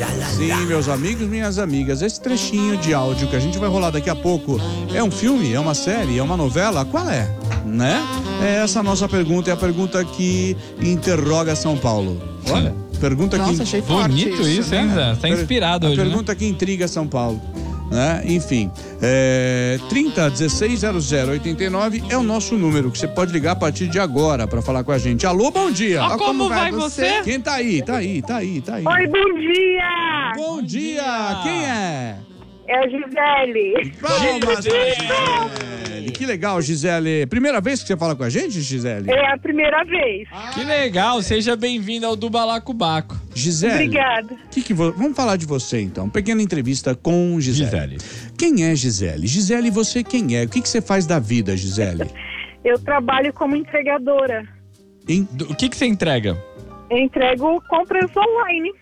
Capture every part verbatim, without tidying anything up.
Sim, meus amigos, minhas amigas, esse trechinho de áudio que a gente vai rolar daqui a pouco é um filme, é uma série, é uma novela? Qual é? Né? É essa a nossa pergunta, é a pergunta que interroga São Paulo. Olha, pergunta Nossa, que... achei forte Bonito isso, isso, hein, né? Zé? Tá inspirado a hoje, pergunta né? que intriga São Paulo. Né? Enfim, é, trinta, dezesseis, zero zero, oitenta e nove é o nosso número que você pode ligar a partir de agora pra falar com a gente. Alô, bom dia. Ah, como vai você? Quem tá aí? Tá aí, tá aí, tá aí. Oi, bom dia! Bom, Bom dia. dia. Quem é? É a Gisele. Palmas pra Gisele. Que legal, Gisele. Primeira vez que você fala com a gente, Gisele? É a primeira vez. Que legal, seja bem-vindo ao do Balacobaco. Gisele. Obrigada. Que que vo... Vamos falar de você então. Pequena entrevista com Gisele. Gisele. Quem é Gisele? Gisele, você quem é? O que, que você faz da vida, Gisele? Eu trabalho como entregadora. Em... Do- O que que você entrega? Eu entrego compras online.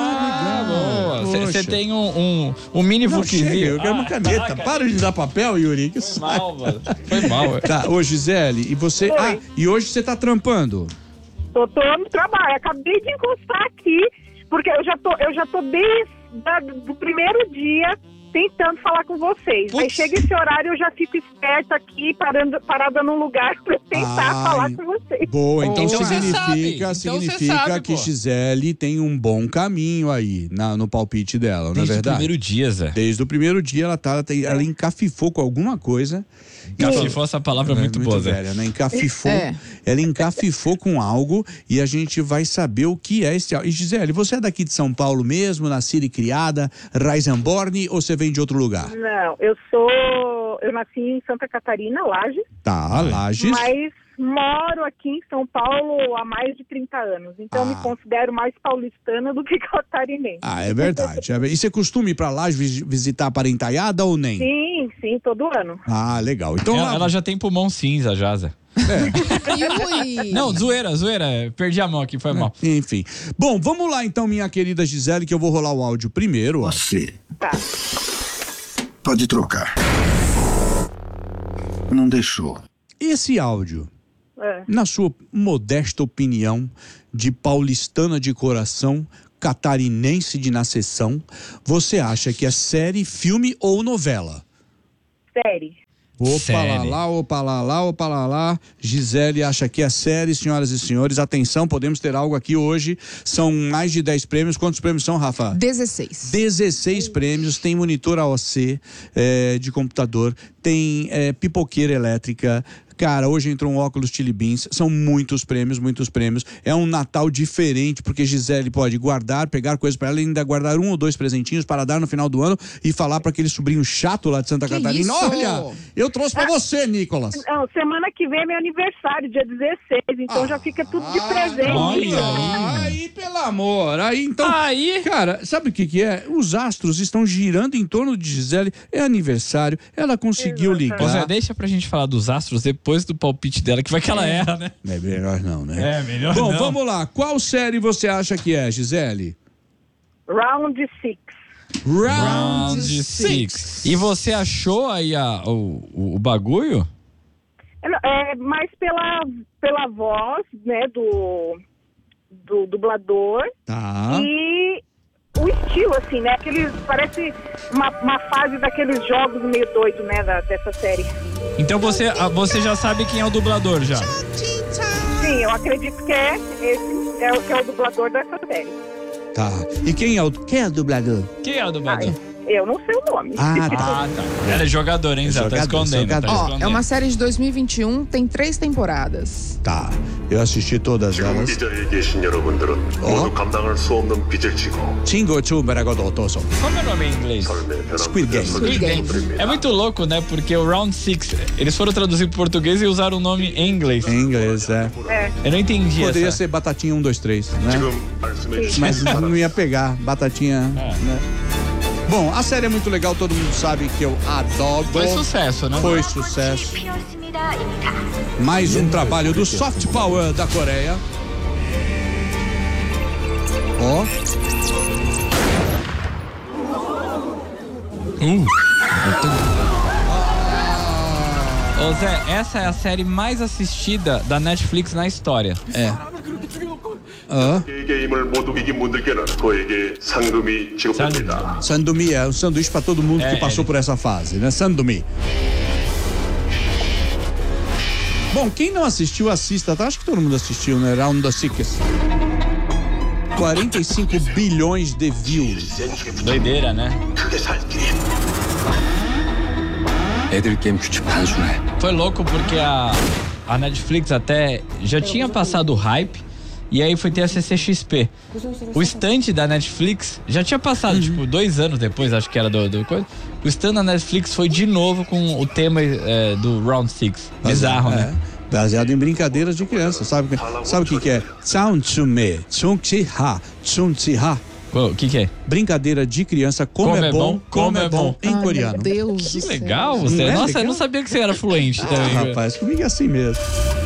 Ah, legal. Você Poxa. tem um, um, um mini Não, chega, vukizinho. eu quero uma caneta. Para de dar papel, Yuri. Que Foi mal, mano. Foi mal, é. Tá, ô Gisele, e você... Oi. Ah, e hoje você tá trampando? Tô, tô no trabalho. Acabei de encostar aqui, porque eu já tô, eu já tô desde da, do primeiro dia tentando falar com vocês. Aí Putz. chega esse horário, eu já fico esperta aqui, parando, parada num lugar pra tentar Ai. falar com vocês. Boa, então Então você significa, sabe. Então significa você sabe, que pô. Gisele tem um bom caminho aí na, no palpite dela, não é Desde o verdade? primeiro dia, Zé. Desde o primeiro dia ela tá, ela, tem- ela encafifou com alguma coisa. Cafifou, essa palavra é muito, boa, Zé. velha, né? Encafifou. É. Ela encafifou com algo e a gente vai saber o que é esse algo. E Gisele, você é daqui de São Paulo mesmo, nascida e criada, raiz and born, ou você vem de outro lugar? Não, eu sou... Eu nasci em Santa Catarina, Lages, Tá, Lages. mas moro aqui em São Paulo há mais de trinta anos. Então eu Ah. me considero mais paulistana do que catarinense. Ah, é verdade. É ver- E você costuma ir pra Lages vis- visitar a parentaiada ou nem? Sim, sim, todo ano. Ah, legal. Então Ela, lá- ela já tem pulmão cinza, já, Zé. Yui. Não, zoeira, zoeira. Perdi a mão aqui, foi mal. Enfim. Bom, vamos lá então, minha querida Gisele, que eu vou rolar o áudio primeiro. ó. Você Tá. pode trocar. Não deixou. Esse áudio, É. na sua modesta opinião, de paulistana de coração, catarinense de nasceção, você acha que é série, filme ou novela? Série. Opa Série. lá lá, opa lá lá, opa lá lá. Gisele acha que é série, senhoras e senhores. Atenção, podemos ter algo aqui hoje. São mais de dez prêmios. Quantos prêmios são, Rafa? dezesseis. dezesseis prêmios, tem monitor A O C é, de computador, tem é, pipoqueira elétrica. Cara, hoje entrou um óculos Chili Beans. São muitos prêmios, muitos prêmios. É um Natal diferente, porque Gisele pode guardar, pegar coisas pra ela e ainda guardar um ou dois presentinhos para dar no final do ano e falar pra aquele sobrinho chato lá de Santa Que Catarina. isso? Olha, eu trouxe pra você, Nicolas. Não, semana que vem é meu aniversário, dia dezesseis, então já fica tudo de presente. olha aí, aí, pelo amor. Aí, então... Aí, Cara, sabe o que que é? Os astros estão girando em torno de Gisele. É aniversário, ela conseguiu Exatamente. ô Zé, ligar. deixa pra gente falar dos astros depois do palpite dela, que vai que ela erra, né? É melhor não, né? É, melhor Bom, não. vamos lá. Qual série você acha que é, Gisele? Round six. Round six. E você achou aí a, o, o, o bagulho? É, é mais pela, pela voz, né, do, do dublador Tá. e o estilo, assim, né? Aqueles, parece uma, uma fase daqueles jogos meio doido, né, da, dessa série. Então você, ah, você já sabe quem é o dublador já. Sim, eu acredito que é esse, é o que é o dublador dessa série. Tá. E quem é o, quem é o dublador? Quem é o dublador? Eu não sei o nome. Ah, tá. Ah, tá. Ela é jogador, hein, Zé? Tá Jogador, escondendo, jogador. tá Ó, escondendo. é uma série de dois mil e vinte e um, tem três temporadas. Tá. Eu assisti todas elas. 지자에 계신 여러분들은 모두 감당할 수 없는 빚을 지고 Chingo Chumberagadotoso. Como é o nome em inglês? 삶의 변함 Squid Game. Squid Game. É muito louco, né? Porque o Round six, eles foram traduzir pro português e usaram o nome em inglês. Em inglês, é. É. Eu não entendi Poderia essa. ser Batatinha um, dois, três, né? 지금 말씀해 주신 Mas não ia pegar. Batatinha, né? Bom, a série é muito legal, todo mundo sabe que eu adoro. Foi sucesso, né? Foi sucesso. Mais um trabalho do Soft Power da Coreia. Ó. Uh. Ô Zé, essa é a série mais assistida da Netflix na história. É. Ah. 게임을 못 이긴 분들께는 그에게 상금이 지급됩니다. Sandumi é um sanduíche pra todo mundo É, que passou é. por essa fase, né? Sandumi. Bom, quem não assistiu, assista, tá? Acho que todo mundo assistiu, né? Round the Six. quarenta e cinco bilhões de views. Doideira, né? 크게 살 길이. 애들 게임 규칙 단순해. Foi louco porque a, a Netflix até já tinha passado o hype e aí foi ter a C C X P. O stand da Netflix já tinha passado, tipo, dois anos depois, acho que era do, do coisa. O stand da Netflix foi de novo com o tema é, do Round Six. Bizarro, é, né? Baseado em brincadeiras de criança. Sabe, sabe o que, que é? Tsaunchume, Tsunchiha, Tsunchiha. O que que é? Brincadeira de criança, como, é bom, como é bom, em Ai, coreano. Meu Deus Que do céu. legal você. Não é Nossa, legal? eu não sabia que você era fluente Ah, também. rapaz, comigo é assim mesmo.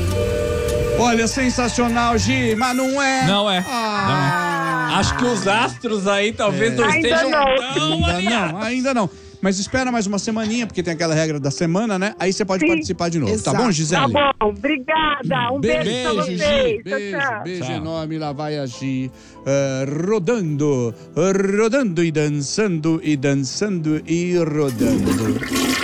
Olha, sensacional, Gi, mas não é. Não é. Ah. Não é. Acho que os astros aí talvez não Ainda estejam não. tão Ainda alinhados. não, ainda não. Mas espera mais uma semaninha, porque tem aquela regra da semana, né? Aí você pode Sim. participar de novo. Tá Exato. bom, Tá Gisele? bom, obrigada. Um beijo, pra Beijo, vocês. Gi. Tchau, Beijo, tchau. beijo Tchau. enorme. Lá vai a Gi, eh, rodando, rodando e dançando, e dançando e rodando.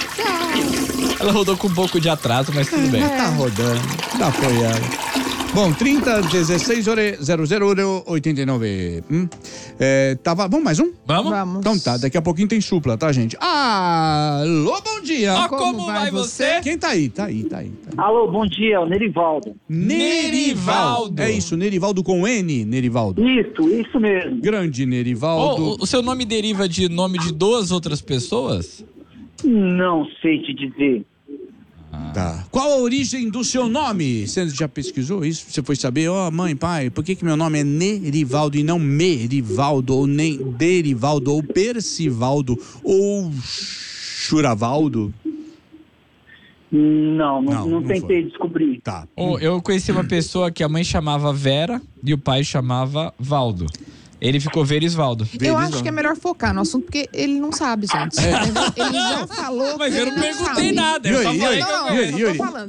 Ela rodou com um pouco de atraso, mas tudo bem. Tá rodando, tá apoiando. Bom, trinta, dezesseis, zero zero, oitenta e nove. Hum? É, tava, vamos mais um? Vamos? Vamos. Então tá, daqui a pouquinho tem supla, tá, gente? Alô, bom dia! Ó, Como como vai vai você? Quem tá aí? Tá aí, tá aí. Tá aí. Alô, bom dia, o Nerivaldo. Nerivaldo. É isso, Nerivaldo com N, Nerivaldo. Isso, isso mesmo. Grande Nerivaldo. Ô, o, o seu nome deriva de nome de duas outras pessoas? Não sei te dizer. Tá. Qual a origem do seu nome? Você já pesquisou isso? Você foi saber, ó, oh, mãe, pai, por que que meu nome é Nerivaldo e não Merivaldo, ou nem Derivaldo, ou Percivaldo, ou Churavaldo? Não, não, Não, não, não tentei foi. descobrir. Tá. Ô, eu conheci uma pessoa que a mãe chamava Vera e o pai chamava Valdo. Ele ficou Verisvaldo. Eu acho que é melhor focar no assunto, porque ele não sabe, gente. Ele já falou Mas que eu ele não perguntei sabe. nada, eu só Yuri, falei Yuri, que eu Não, não, Yuri, eu só Yuri. tô falando.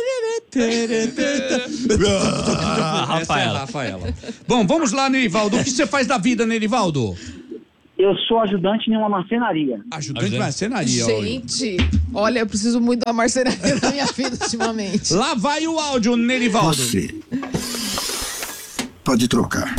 Ah, Rafaela. Rafaela. Bom, vamos lá, Nerivaldo. O que você faz da vida, Nerivaldo? Eu sou ajudante em uma marcenaria. Ajudante de Ajudante. marcenaria. olha. Gente, olha, eu preciso muito da marcenaria da minha vida ultimamente. Lá vai o áudio, Nerivaldo. Você pode trocar.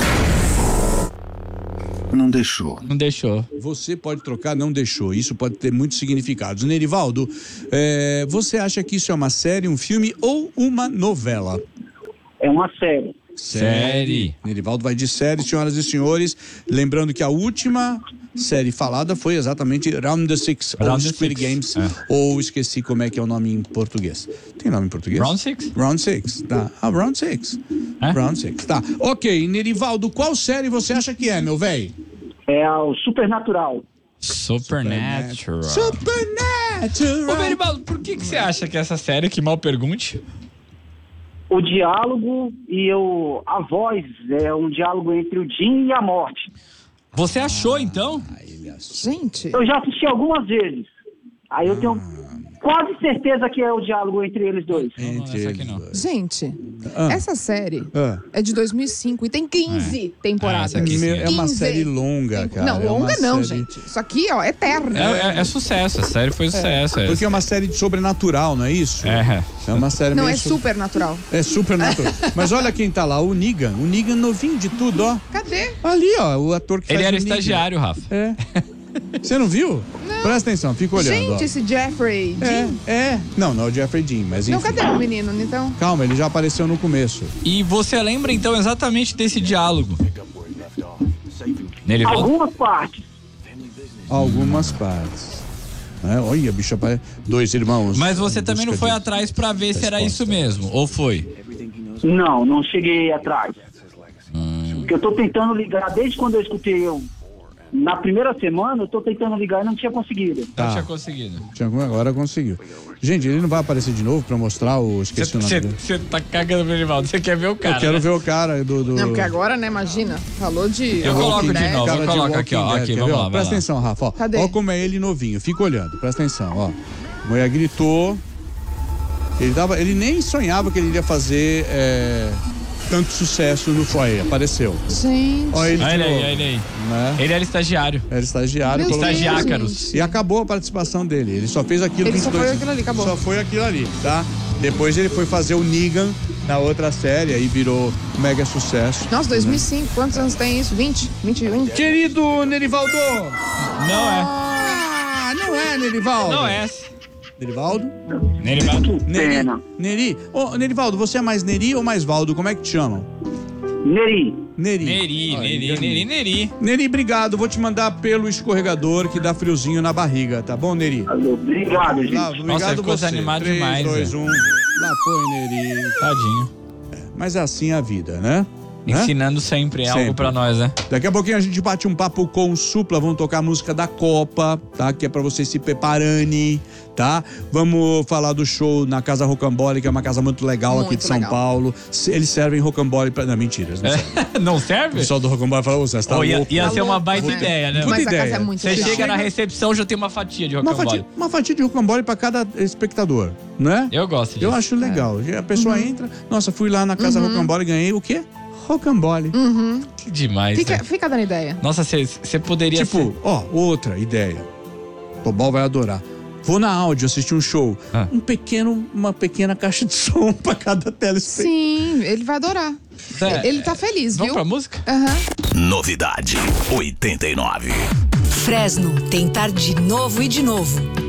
Não deixou. Não deixou. Você pode trocar, não deixou. Isso pode ter muitos significados. Nerivaldo, é, você acha que isso é uma série, um filme ou uma novela? É uma série. Série. Nerivaldo vai de série, senhoras e senhores. Lembrando que a última série falada foi exatamente Round the Six, ou Round the Squid Six. Games, É. ou esqueci como é que é o nome em português. Tem nome em português? Round Six? Round Six, tá. Ah, Round Six. É? Round Six, tá. Ok, Nerivaldo, qual série você acha que é, meu velho? É o Supernatural. Supernatural. Ô, Supernatural. Veribaldo, por que, que você acha que essa série, que mal pergunte? O diálogo e o, a voz é um diálogo entre o Jim e a morte. Você achou, então? Gente, Eu já assisti algumas vezes. Aí eu tenho quase certeza que é o diálogo entre eles dois. Não, não, Entre essa aqui eles não. dois. gente, Ah. essa série Ah. é de dois mil e cinco e tem quinze temporadas. Ah, essa aqui sim. Meu, é uma quinze. série longa, cara. Não, É uma longa não, série- gente. Isso aqui, ó, é eterno. É, é- é sucesso, a série foi sucesso. É, Porque é uma série de sobrenatural, não é isso? É. É uma série Não, meio é so- super natural. É super natural. Mas olha quem tá lá, o Negan. O Negan novinho de tudo, ó. Cadê? Ali, ó, o ator que Ele faz era o Negan. estagiário, Rafa. É. Você não viu? Presta atenção, fica olhando, Gente, ó. esse Jeffrey Dean. É, é. Não, não é o Jeffrey Dean, mas Não, enfim. cadê o menino, então? Calma, ele já apareceu no começo. E você lembra, então, exatamente desse diálogo? Nele volta? Algumas partes. Algumas partes. É, olha, bicho, apare- dois irmãos. Mas você em também não busca foi de- atrás pra ver se era isso mesmo, ou foi? Não, não cheguei atrás. Hum. Porque eu tô tentando ligar, desde quando eu escutei eu, na primeira semana, eu tô tentando ligar e não tinha conseguido. Tá. Não tinha conseguido. Tinha- Agora conseguiu. Gente, ele não vai aparecer de novo pra mostrar o... Esqueci o nome dele. Você tá cagando pro Rivaldo, você quer ver o cara, Eu quero né? ver o cara do... do... Não, porque agora, né, imagina, falou de... Eu coloco de Walking novo. Cara eu de coloco aqui, ó. Walking Dead, Aqui, quer vamos ver? lá, Ó, vai presta lá. atenção, Rafa. Ó. Cadê? Ó como é ele novinho. Fica olhando, presta atenção, ó. A mulher gritou. Ele, tava, ele nem sonhava que ele iria fazer é, tanto sucesso no Foyer. Apareceu. Gente. Olha ele, Olha ele tirou, aí, olha aí. né? Ele era estagiário. Era estagiário. Meu colocou- Deus, Estagiácaros. gente. E acabou a participação dele. Ele só fez aquilo. Ele só vinte e dois foi aquilo ali, acabou. Só foi aquilo ali, tá? Depois ele foi fazer o Negan na outra série, aí virou um mega sucesso. Nossa, dois mil e cinco, quantos anos tem isso? vinte? vinte e um? Querido Nerivaldo! Não é. Ah, não é, Nerivaldo? Não é. Nerivaldo? Nerivaldo. Neri. Pena. Neri. Ô, Nerivaldo, você é mais Neri ou mais Valdo? Como é que te chamam? Neri. Neri. Neri, Olha, Neri, Neri, Neri. Neri, obrigado. Vou te mandar pelo escorregador que dá friozinho na barriga, tá bom, Neri? Obrigado, gente. Lá, obrigado Nossa, ficou você. desanimado três, demais, dois, é. um. Lá foi, Neri. Tadinho. Mas é assim a vida, né? Né? Ensinando sempre, é Sempre. algo pra nós, né? Daqui a pouquinho a gente bate um papo com o Supla, vamos tocar a música da Copa, tá? Que é pra vocês se prepararem, tá? Vamos falar do show na Casa Rocambole, que é uma casa muito legal Muito aqui de São legal. Paulo. Se- Eles servem rocambole pra... Não, mentira, eles não servem. Não O serve? pessoal do rocambole fala, ô, você tá Oh, ia, louco. ia Tá ser uma louco, baita né? ideia, né? Puta Mas a ideia. casa é muito Você legal. chega na recepção, já tem uma fatia de Uma rocambole. fatia, uma fatia de rocambole pra cada espectador, né? Eu gosto disso. Eu acho legal. A pessoa entra, nossa, fui lá na Casa Rocambole e ganhei o quê? Rocambole. Que demais, Fica, né? fica dando ideia. Nossa, você poderia Tipo, ser... ó, outra ideia. O Bobal vai adorar. Vou na áudio assistir um show. Ah. Um pequeno, uma pequena caixa de som pra cada telespectador. Sim, ele vai adorar. É, Ele tá feliz, Vamos viu? pra música? Aham. Novidade oitenta e nove. Fresno tem tarde de novo e de novo.